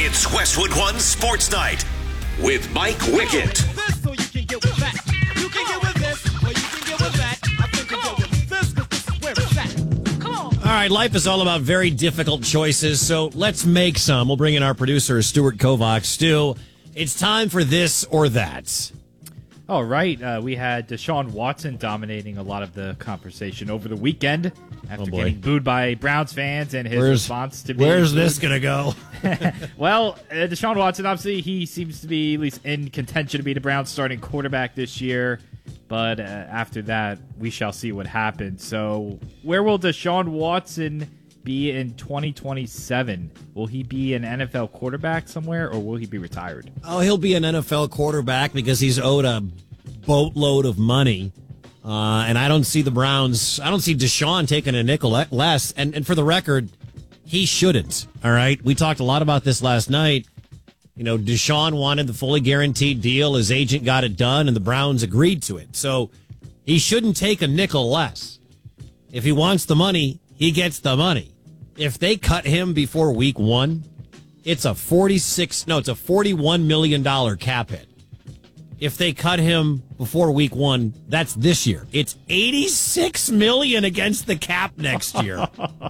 It's Westwood One Sports Night with Mike Wickett. All right, life is all about very difficult choices, so let's make some. We'll bring in our producer, Stuart Kovacs. Stu, it's time for this or that. All right, we had Deshaun Watson dominating a lot of the conversation over the weekend after getting booed by Browns fans and his response to being Where's booed. this going to go? Well, Deshaun Watson, obviously, he seems to be at least in contention to be the Browns' starting quarterback this year. But after that, we shall see what happens. So where will Deshaun Watson be in 2027? Will he be an NFL quarterback somewhere, or will he be retired? Oh, he'll be an NFL quarterback because he's owed a boatload of money. And I don't see the Browns, I don't see Deshaun taking a nickel less. And for the record, he shouldn't. All right. We talked a lot about this last night. You know, Deshaun wanted the fully guaranteed deal. His agent got it done, and the Browns agreed to it. So he shouldn't take a nickel less. If he wants the money, he gets the money. If they cut him before week one, it's a $41 million cap hit. If they cut him before week one, that's this year. It's $86 million against the cap next year.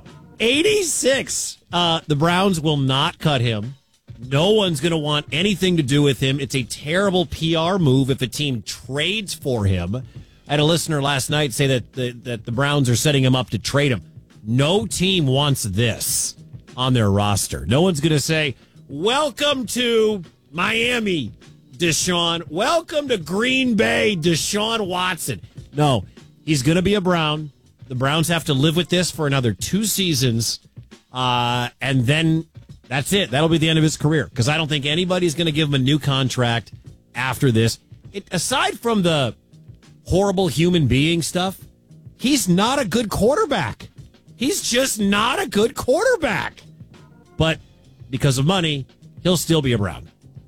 86. The Browns will not cut him. No one's going to want anything to do with him. It's a terrible PR move if a team trades for him. I had a listener last night say that the Browns are setting him up to trade him. No team wants this on their roster. No one's going to say, welcome to Miami, Deshaun. Welcome to Green Bay, Deshaun Watson. No, he's going to be a Brown. The Browns have to live with this for another 2 seasons. And then that's it. That'll be the end of his career because I don't think anybody's going to give him a new contract after this. Aside from the horrible human being stuff, he's not a good quarterback. He's just not a good quarterback. But because of money, he'll still be a Brown.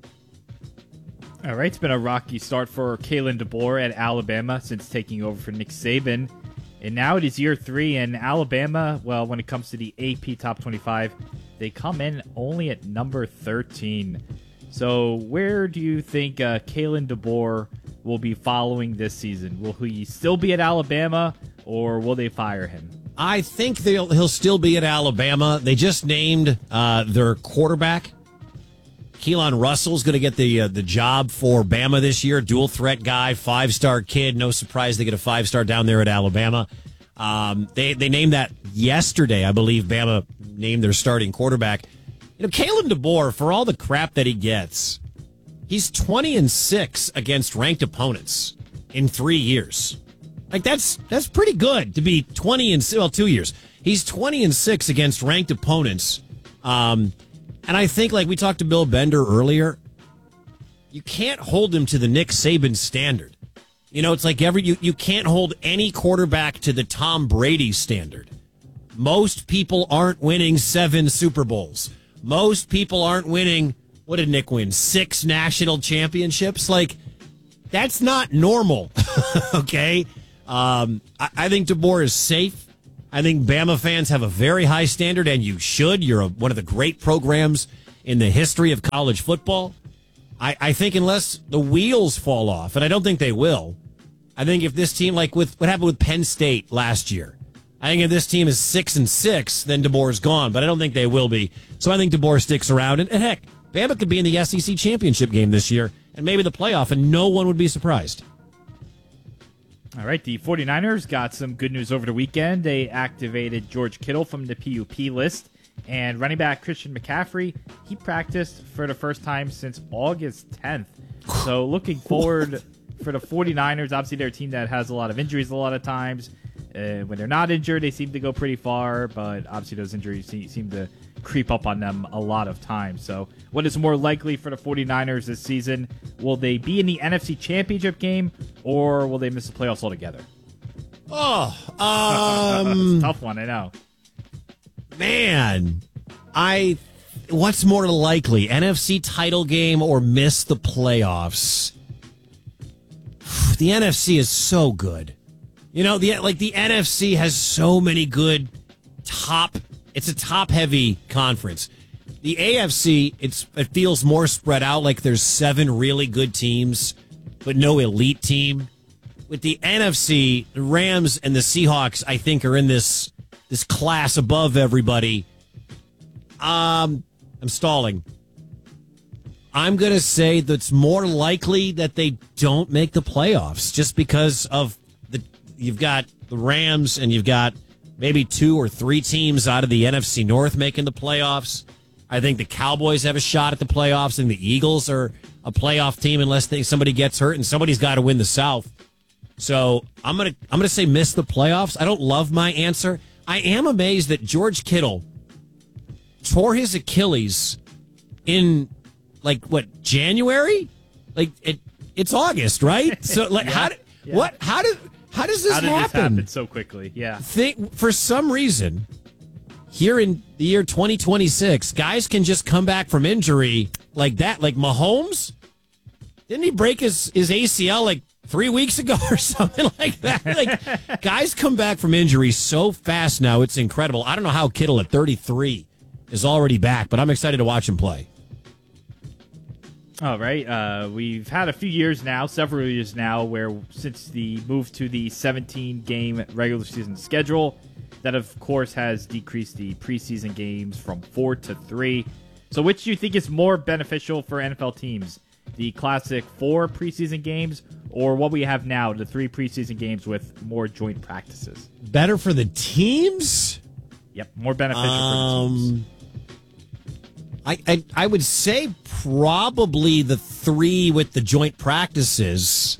All right, it's been a rocky start for Kalen DeBoer at Alabama since taking over for Nick Saban. And now it is year 3, and Alabama, well, when it comes to the AP Top 25, they come in only at number 13. So where do you think Kalen DeBoer will be following this season? Will he still be at Alabama, or will they fire him? I think he'll still be at Alabama. They just named their quarterback. Keelan Russell's going to get the job for Bama this year. Dual threat guy, 5-star kid. No surprise they get a 5-star down there at Alabama. They named that yesterday, I believe. Bama named their starting quarterback. You know, Kalen DeBoer, for all the crap that he gets, he's 20-6 against ranked opponents in 3 years. Like that's pretty good to be 2 years. He's 20-6 against ranked opponents. And I think, like we talked to Bill Bender earlier, you can't hold him to the Nick Saban standard. You know, it's like you can't hold any quarterback to the Tom Brady standard. Most people aren't winning 7 Super Bowls. Most people aren't winning, what did Nick win, 6 national championships? Like, that's not normal, okay? I think DeBoer is safe. I think Bama fans have a very high standard, and you should. You're one of the great programs in the history of college football. I think unless the wheels fall off, and I don't think they will, I think if this team, like with what happened with Penn State last year, I think if this team is 6-6, then DeBoer's gone, but I don't think they will be. So I think DeBoer sticks around, and heck, Bama could be in the SEC championship game this year, and maybe the playoff, and no one would be surprised. All right, the 49ers got some good news over the weekend. They activated George Kittle from the PUP list, and running back Christian McCaffrey, he practiced for the first time since August 10th. So looking forward for the 49ers, obviously they're a team that has a lot of injuries a lot of times. When they're not injured, they seem to go pretty far, but obviously those injuries seem to creep up on them a lot of times. So what is more likely for the 49ers this season? Will they be in the NFC Championship game, or will they miss the playoffs altogether? It's a tough one, I know. Man, what's more likely, NFC title game or miss the playoffs? The NFC is so good. You know, the NFC has so many good it's a top-heavy conference. the AFC, it feels more spread out, like there's 7 really good teams, but no elite team. With the NFC, the Rams and the Seahawks, I think, are in this class above everybody. I'm stalling. I'm going to say that it's more likely that they don't make the playoffs just because of you've got the Rams and you've got maybe 2 or 3 teams out of the NFC North making the playoffs. I think the Cowboys have a shot at the playoffs, and the Eagles are a playoff team unless somebody gets hurt, and somebody's got to win the South. So I'm gonna say miss the playoffs. I don't love my answer. I am amazed that George Kittle tore his Achilles in January? It's August, right? So how does this happen? This happen so quickly? Yeah. For some reason, here in the year 2026, guys can just come back from injury like that. Like Mahomes, didn't he break his ACL 3 weeks ago or something like that? Guys come back from injury so fast now, it's incredible. I don't know how Kittle at 33 is already back, but I'm excited to watch him play. All right. We've had a few years now, several years now, where since the move to the 17-game regular season schedule, that, of course, has decreased the preseason games from 4 to 3. So which do you think is more beneficial for NFL teams? The classic 4 preseason games or what we have now, the 3 preseason games with more joint practices? Better for the teams? Yep, more beneficial for the teams. I would say probably the 3 with the joint practices.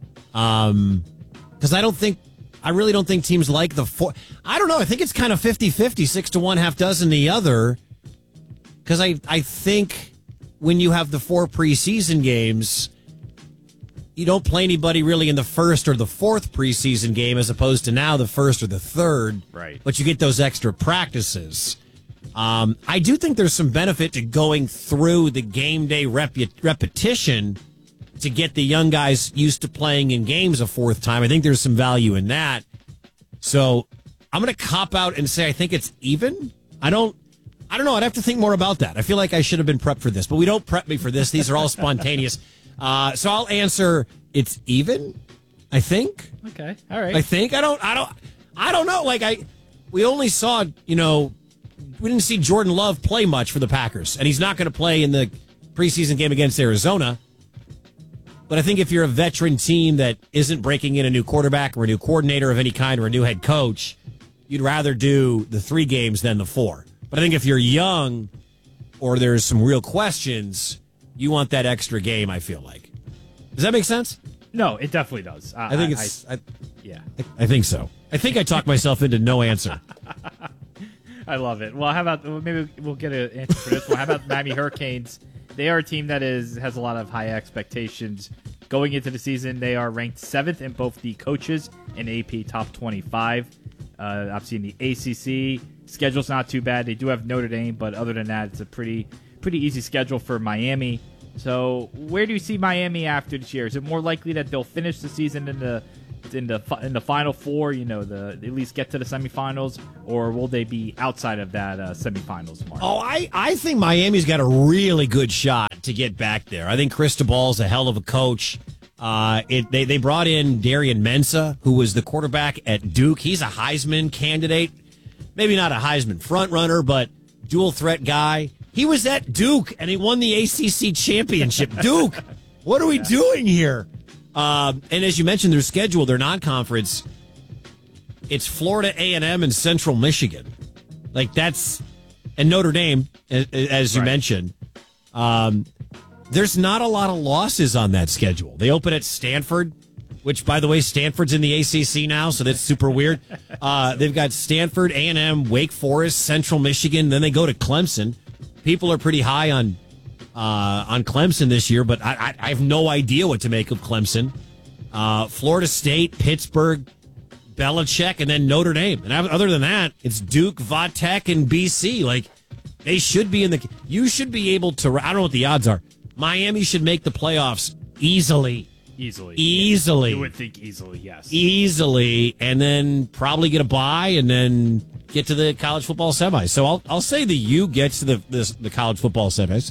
Because I really don't think teams like the 4. I don't know. I think it's kind of 50-50, 6 to 1, half dozen the other. Because I think when you have the 4 preseason games, you don't play anybody really in the 1st or the 4th preseason game as opposed to now the 1st or the 3rd. Right. But you get those extra practices. I do think there's some benefit to going through the game day repetition to get the young guys used to playing in games a 4th time. I think there's some value in that. So I'm going to cop out and say I think it's even. I don't know. I'd have to think more about that. I feel like I should have been prepped for this, but we don't prep me for this. These are all spontaneous. So I'll answer it's even, I think. Okay. All right. I think. I don't know. We only saw, we didn't see Jordan Love play much for the Packers, and he's not going to play in the preseason game against Arizona. But I think if you're a veteran team that isn't breaking in a new quarterback or a new coordinator of any kind or a new head coach, you'd rather do the 3 games than the 4. But I think if you're young or there's some real questions, you want that extra game, I feel like. Does that make sense? No, it definitely does. I think it's... yeah. I think so. I think I talked myself into no answer. I love it. Well, how about maybe we'll get an answer for this one. How about Miami Hurricanes? They are a team that has a lot of high expectations going into the season. They are ranked 7th in both the coaches and AP top 25. Obviously, in the ACC, schedule's not too bad. They do have Notre Dame, but other than that, it's a pretty easy schedule for Miami. So, where do you see Miami after this year? Is it more likely that they'll finish the season in the Final Four? At least get to the semifinals, or will they be outside of that semifinals mark? Oh, I think Miami's got a really good shot to get back there. I think Cristobal's a hell of a coach. They brought in Darian Mensah, who was the quarterback at Duke. He's a Heisman candidate. Maybe not a Heisman frontrunner, but dual threat guy. He was at Duke, and he won the ACC championship. Duke, what are we doing here? And as you mentioned, their schedule, their non-conference, it's Florida A&M and Central Michigan. And Notre Dame, as you mentioned. There's not a lot of losses on that schedule. They open at Stanford, which, by the way, Stanford's in the ACC now, so that's super weird. They've got Stanford, A&M, Wake Forest, Central Michigan. Then they go to Clemson. People are pretty high on Clemson this year, but I have no idea what to make of Clemson. Florida State, Pittsburgh, Belichick, and then Notre Dame. And other than that, it's Duke, Vatech, and BC. They should be you should be able to, I don't know what the odds are. Miami should make the playoffs easily. Easily. Easily. You would think easily, yes. Easily, and then probably get a bye, and then get to the college football semis. So I'll say the U gets to the college football semis.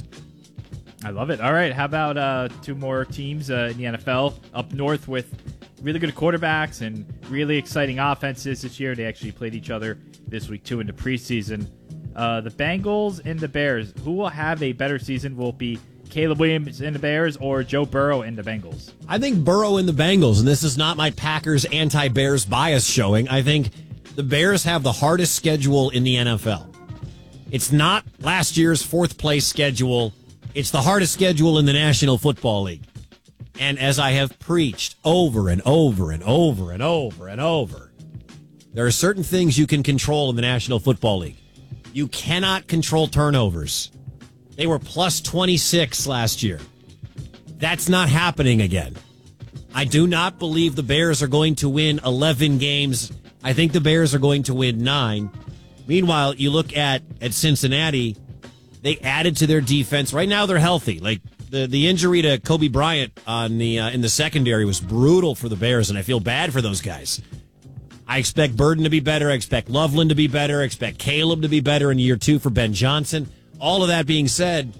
I love it. All right, how about two more teams in the NFL up north with really good quarterbacks and really exciting offenses this year. They actually played each other this week, too, in the preseason. The Bengals and the Bears. Who will have a better season? Will it be Caleb Williams in the Bears or Joe Burrow in the Bengals? I think Burrow in the Bengals, and this is not my Packers anti-Bears bias showing. I think the Bears have the hardest schedule in the NFL. It's not last year's fourth-place schedule. It's the hardest schedule in the National Football League. And as I have preached over and over and over and over and over, there are certain things you can control in the National Football League. You cannot control turnovers. They were plus 26 last year. That's not happening again. I do not believe the Bears are going to win 11 games. I think the Bears are going to win 9. Meanwhile, you look at Cincinnati, they added to their defense. Right now, they're healthy. Like the injury to Kobe Bryant on the in the secondary was brutal for the Bears, and I feel bad for those guys. I expect Burden to be better. I expect Loveland to be better. I expect Caleb to be better in year 2 for Ben Johnson. All of that being said,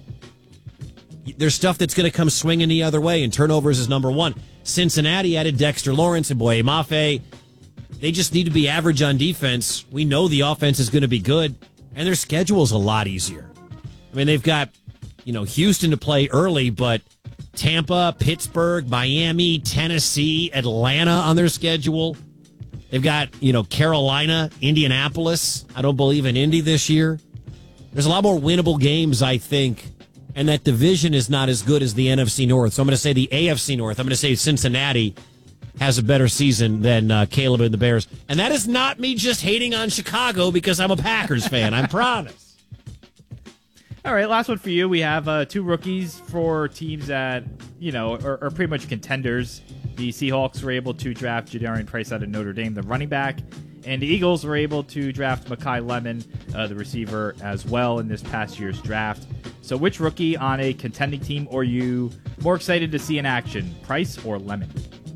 there's stuff that's going to come swinging the other way, and turnovers is number one. Cincinnati added Dexter Lawrence and Boye Mafe. They just need to be average on defense. We know the offense is going to be good, and their schedule's a lot easier. I mean, they've got, Houston to play early, but Tampa, Pittsburgh, Miami, Tennessee, Atlanta on their schedule. They've got, Carolina, Indianapolis. I don't believe in Indy this year. There's a lot more winnable games, I think, and that division is not as good as the NFC North. So I'm going to say the AFC North. I'm going to say Cincinnati has a better season than Caleb and the Bears. And that is not me just hating on Chicago because I'm a Packers fan. I promise. All right, last one for you. We have two rookies for teams that, are pretty much contenders. The Seahawks were able to draft Jadarian Price out of Notre Dame, the running back. And the Eagles were able to draft Mekhi Lemon, the receiver, as well in this past year's draft. So which rookie on a contending team are you more excited to see in action, Price or Lemon?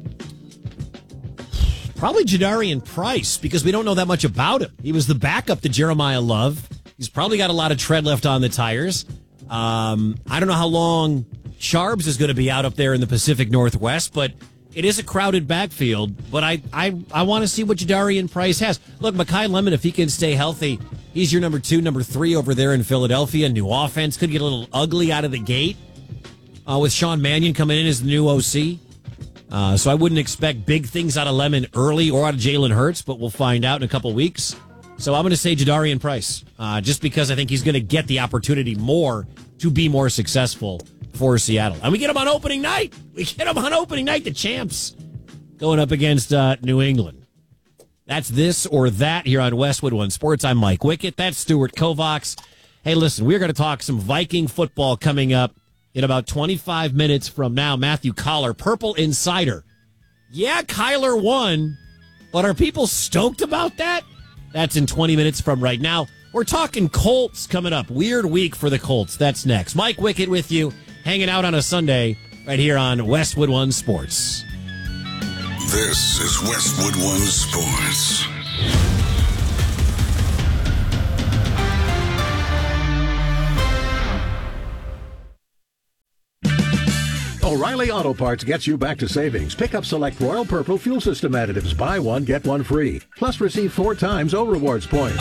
Probably Jadarian Price, because we don't know that much about him. He was the backup to Jeremiah Love. He's probably got a lot of tread left on the tires. I don't know how long Sharbs is going to be out up there in the Pacific Northwest, but it is a crowded backfield. But I want to see what Jadarian Price has. Look, Mekhi Lemon, if he can stay healthy, he's your number 2, number 3 over there in Philadelphia. New offense could get a little ugly out of the gate with Sean Mannion coming in as the new OC. So I wouldn't expect big things out of Lemon early or out of Jalen Hurts, but we'll find out in a couple weeks. So I'm going to say Jadarian Price, just because I think he's going to get the opportunity more to be more successful for Seattle. And we get him on opening night. The champs going up against New England. That's this or that here on Westwood One Sports. I'm Mike Wickett. That's Stuart Kovacs. Hey, listen, we're going to talk some Viking football coming up in about 25 minutes from now. Matthew Collar, Purple Insider. Yeah, Kyler won, but are people stoked about that? That's in 20 minutes from right now. We're talking Colts coming up. Weird week for the Colts. That's next. Mike Wickett with you, hanging out on a Sunday right here on Westwood One Sports. This is Westwood One Sports. O'Reilly Auto Parts gets you back to savings. Pick up select Royal Purple fuel system additives. Buy one, get one free. Plus receive 4 times O-Rewards points.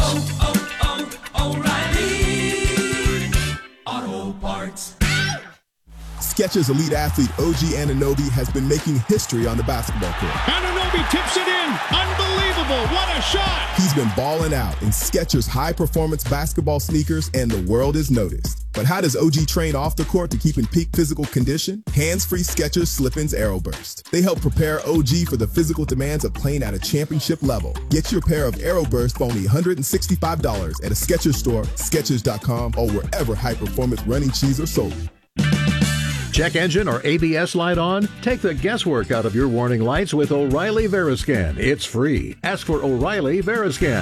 O'Reilly Auto Parts. Skechers elite athlete OG Anunoby has been making history on the basketball court. Anunoby tips it in. Unbelievable. What a shot. He's been balling out in Skechers high-performance basketball sneakers, and the world has noticed. But how does OG train off the court to keep in peak physical condition? Hands-free Skechers Slip-ins Aeroburst. They help prepare OG for the physical demands of playing at a championship level. Get your pair of Aeroburst for only $165 at a Skechers store, Skechers.com, or wherever high-performance running shoes are sold. Check engine or ABS light on? Take the guesswork out of your warning lights with O'Reilly Veriscan. It's free. Ask for O'Reilly Veriscan.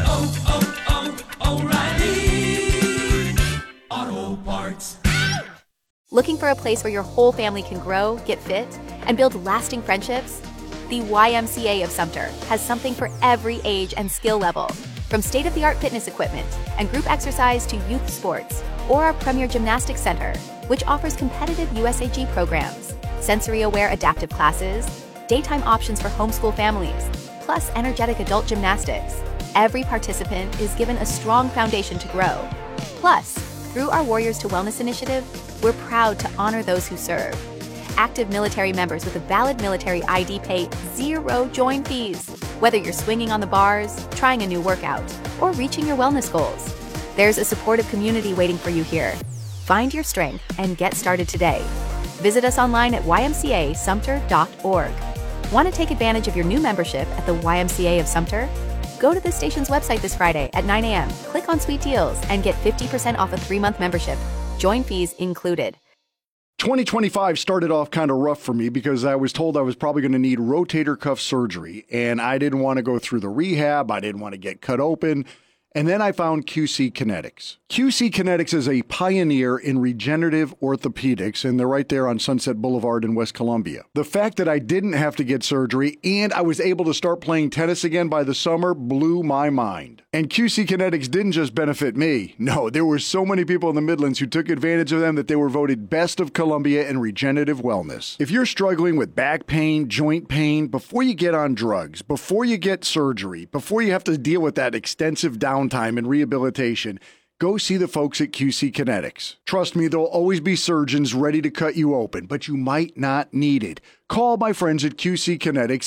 O'Reilly Auto Parts. Looking for a place where your whole family can grow, get fit, and build lasting friendships? The YMCA of Sumter has something for every age and skill level. From state-of-the-art fitness equipment and group exercise to youth sports, or our Premier Gymnastics Center, which offers competitive USAG programs, sensory-aware adaptive classes, daytime options for homeschool families, plus energetic adult gymnastics. Every participant is given a strong foundation to grow. Plus, through our Warriors to Wellness initiative, we're proud to honor those who serve. Active military members with a valid military ID pay zero join fees, whether you're swinging on the bars, trying a new workout, or reaching your wellness goals. There's a supportive community waiting for you here. Find your strength and get started today. Visit us online at ymcasumter.org. Want to take advantage of your new membership at the YMCA of Sumter? Go to the station's website this Friday at 9 a.m., click on Sweet Deals, and get 50% off a 3-month membership. Join fees included. 2025 started off kind of rough for me because I was told I was probably going to need rotator cuff surgery, and I didn't want to go through the rehab. I didn't want to get cut open. And then I found QC Kinetics. QC Kinetics is a pioneer in regenerative orthopedics, and they're right there on Sunset Boulevard in West Columbia. The fact that I didn't have to get surgery and I was able to start playing tennis again by the summer blew my mind. And QC Kinetics didn't just benefit me. No, there were so many people in the Midlands who took advantage of them that they were voted Best of Columbia in regenerative wellness. If you're struggling with back pain, joint pain, before you get on drugs, before you get surgery, before you have to deal with that extensive downtime and rehabilitation, go see the folks at QC Kinetics. Trust me, there'll always be surgeons ready to cut you open, but you might not need it. Call my friends at QC Kinetics,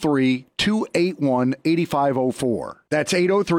803-281-8504. That's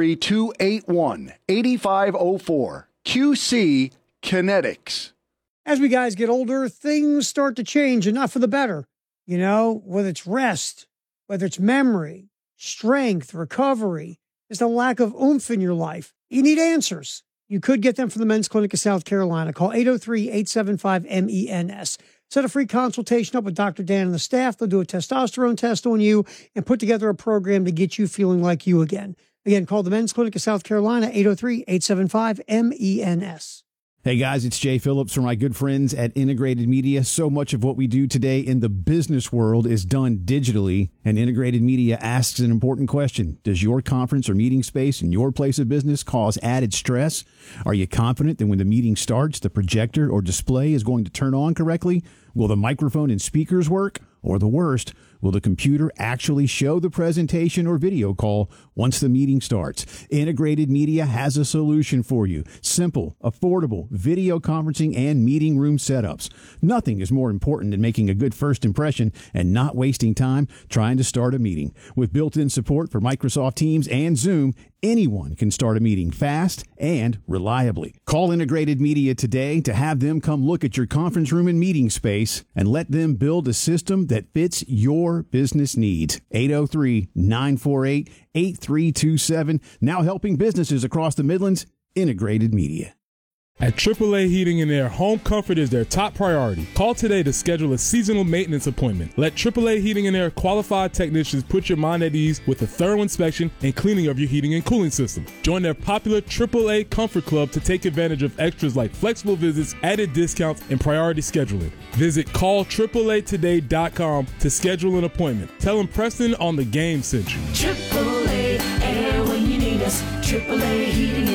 803-281-8504. QC Kinetics. As we guys get older, things start to change, and not for the better. You know, whether it's rest, whether it's memory, strength, recovery, there's a lack of oomph in your life. You need answers. You could get them from the Men's Clinic of South Carolina. Call 803-875-MENS. Set a free consultation up with Dr. Dan and the staff. They'll do a testosterone test on you and put together a program to get you feeling like you again. Again, call the Men's Clinic of South Carolina, 803-875-MENS. Hey guys, it's Jay Phillips from my good friends at Integrated Media. So much of what we do today in the business world is done digitally, and Integrated Media asks an important question. Does your conference or meeting space in your place of business cause added stress? Are you confident that when the meeting starts, the projector or display is going to turn on correctly? Will the microphone and speakers work? Or the worst, will the computer actually show the presentation or video call once the meeting starts? Integrated Media has a solution for you. Simple, affordable video conferencing and meeting room setups. Nothing is more important than making a good first impression and not wasting time trying to start a meeting. With built-in support for Microsoft Teams and Zoom, anyone can start a meeting fast and reliably. Call Integrated Media today to have them come look at your conference room and meeting space and let them build a system that fits your business needs. 803-948-8327. Now helping businesses across the Midlands. Integrated Media. At AAA Heating and Air, home comfort is their top priority. Call today to schedule a seasonal maintenance appointment. Let AAA Heating and Air qualified technicians put your mind at ease with a thorough inspection and cleaning of your heating and cooling system. Join their popular AAA Comfort Club to take advantage of extras like flexible visits, added discounts, and priority scheduling. Visit callAAAtoday.com to schedule an appointment. Tell them Preston on the Game sent you. AAA Air when you need us. AAA Heating